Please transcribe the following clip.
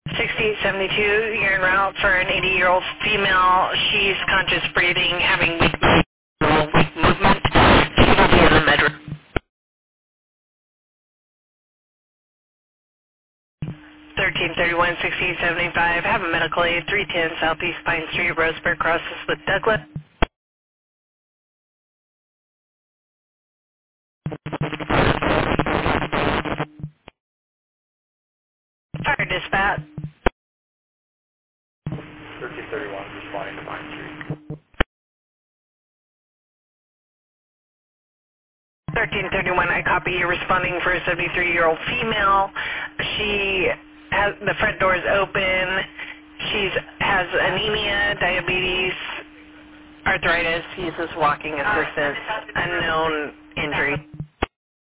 6872, you're en route for an 80-year-old female. She's conscious breathing, having weak movement. She will be in the med room. 1331, 6875, have a medical aid, 310 Southeast Pine Street, Roseburg, crosses with Douglas. Fire dispatch. 1331, responding to Pine Street. 1331, I copy you responding for a 73-year-old female. She has, the front door is open. She has anemia, diabetes, arthritis, uses walking assistance, unknown injury.